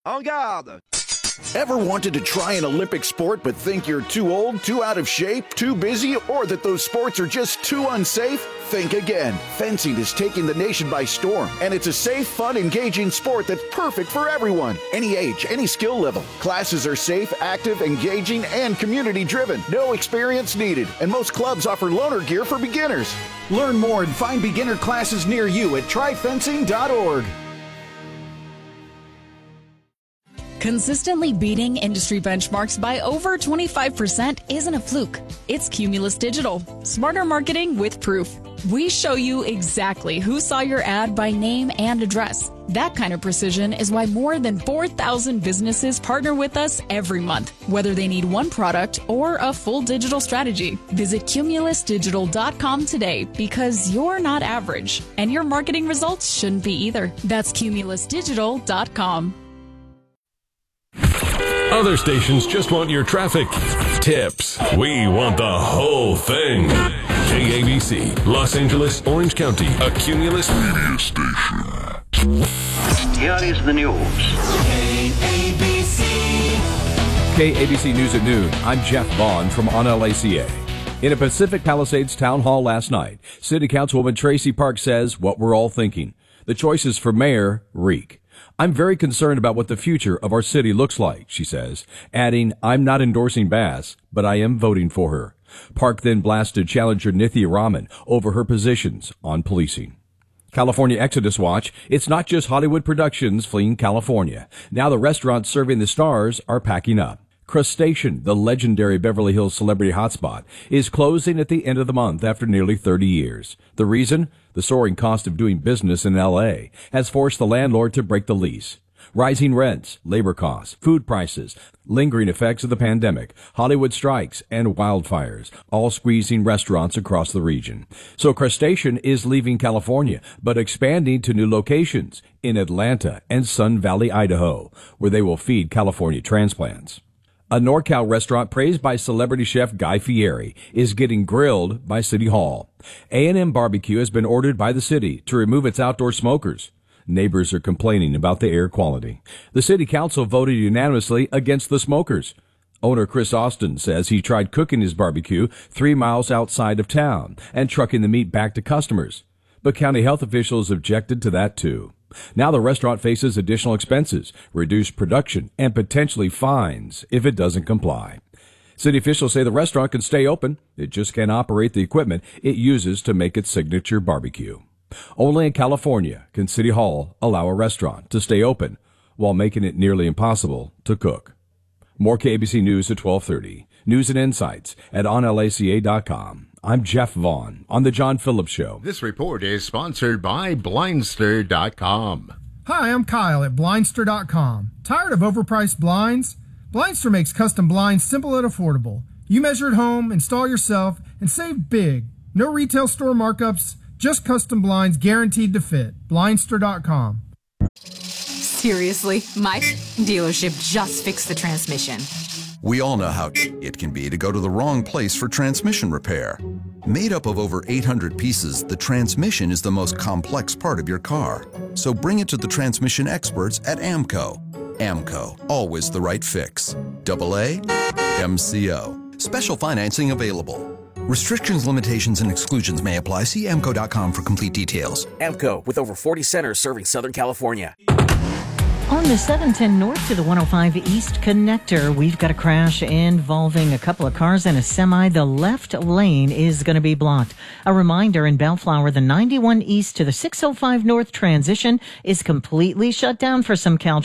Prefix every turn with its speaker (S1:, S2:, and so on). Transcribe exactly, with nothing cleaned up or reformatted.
S1: En garde!
S2: Ever wanted to try an Olympic sport but think you're too old, too out of shape, too busy, or that those sports are just too unsafe? Think again. Fencing is taking the nation by storm, and it's a safe, fun, engaging sport that's perfect for everyone. Any age, any skill level. Classes are safe, active, engaging, and community-driven. No experience needed, and most clubs offer loaner gear for beginners. Learn more and find beginner classes near you at try fencing dot org.
S3: Consistently beating industry benchmarks by over twenty-five percent isn't a fluke. It's Cumulus Digital. Smarter marketing with proof. We show you exactly who saw your ad by name and address. That kind of precision is why more than four thousand businesses partner with us every month, whether they need one product or a full digital strategy. Visit cumulus digital dot com today because you're not average, and your marketing results shouldn't be either. That's cumulus digital dot com.
S4: Other stations just want your traffic tips. We want the whole thing. K A B C, Los Angeles, Orange County, a Cumulus media station.
S5: Here is the news.
S6: K A B C.
S7: K A B C News at noon. I'm Jeff Vaughn from on L A C A. In a Pacific Palisades town hall last night, City Councilwoman Tracy Park says what we're all thinking. The choices for mayor reek. I'm very concerned about what the future of our city looks like, she says, adding, I'm not endorsing Bass, but I am voting for her. Park then blasted challenger Nithya Raman over her positions on policing. California Exodus Watch, it's not just Hollywood productions fleeing California. Now the restaurants serving the stars are packing up. Crustacean, the legendary Beverly Hills celebrity hotspot, is closing at the end of the month after nearly thirty years. The reason? The soaring cost of doing business in L A has forced the landlord to break the lease. Rising rents, labor costs, food prices, lingering effects of the pandemic, Hollywood strikes, and wildfires, all squeezing restaurants across the region. So Crustacean is leaving California, but expanding to new locations in Atlanta and Sun Valley, Idaho, where they will feed California transplants. A NorCal restaurant praised by celebrity chef Guy Fieri is getting grilled by City Hall. A and M Barbecue has been ordered by the city to remove its outdoor smokers. Neighbors are complaining about the air quality. The city council voted unanimously against the smokers. Owner Chris Austin says he tried cooking his barbecue three miles outside of town and trucking the meat back to customers. But county health officials objected to that too. Now the restaurant faces additional expenses, reduced production, and potentially fines if it doesn't comply. City officials say the restaurant can stay open. It just can't operate the equipment it uses to make its signature barbecue. Only in California can City Hall allow a restaurant to stay open while making it nearly impossible to cook. More K A B C News at twelve thirty. News and insights at on L A C A dot com. I'm Jeff Vaughn on The John Phillips Show.
S8: This report is sponsored by Blindster dot com.
S9: Hi, I'm Kyle at Blindster dot com. Tired of overpriced blinds? Blindster makes custom blinds simple and affordable. You measure at home, install yourself, and save big. No retail store markups, just custom blinds guaranteed to fit. Blindster dot com.
S10: Seriously, my dealership just fixed the transmission.
S11: We all know how it can be to go to the wrong place for transmission repair. Made up of over eight hundred pieces, the transmission is the most complex part of your car. So bring it to the transmission experts at AMCO. AMCO, always the right fix. Double A, M C O. Special financing available. Restrictions, limitations, and exclusions may apply. See A M C O dot com for complete details.
S12: AMCO, with over forty centers serving Southern California.
S13: On the seven ten North to the one oh five East connector, we've got a crash involving a couple of cars and a semi. The left lane is going to be blocked. A reminder, in Bellflower, the ninety-one East to the six oh five North transition is completely shut down for some Caltrans